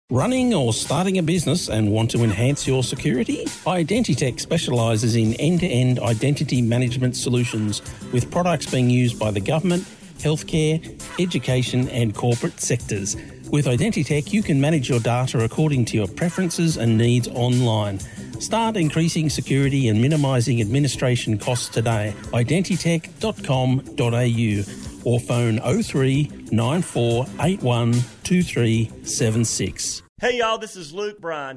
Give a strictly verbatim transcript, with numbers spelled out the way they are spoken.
Running or starting a business and want to enhance your security? Identitech specialises in end-to-end identity management solutions with products being used by the government, healthcare, education and corporate sectors. With Identitech, you can manage your data according to your preferences and needs online. Start increasing security and minimising administration costs today. identitech dot com dot a u or phone oh three nine four eight one two three seven six. Hey y'all, this is Luke Bryan.